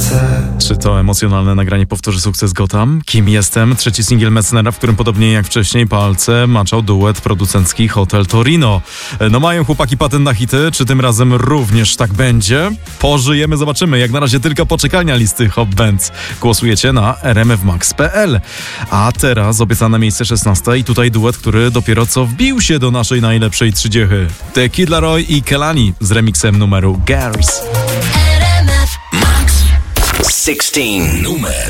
serce. Czy to emocjonalne nagranie powtórzy sukces Gotham? Kim jestem? Trzeci singiel Messnera, w którym podobnie jak wcześniej palce maczał duet producencki Hotel Torino. No mają chłopaki patent na hity, czy tym razem również tak będzie? Pożyjemy, zobaczymy. Jak na razie tylko poczekalnia listy Hot Bands. Głosujecie na rmfmax.pl. A teraz obiecane miejsce 16 i tutaj duet, który dopiero co wbił się do naszej najlepszej 30. The Kid Laroi i Kelani z remixem numeru Garys. RMF Max 16 numer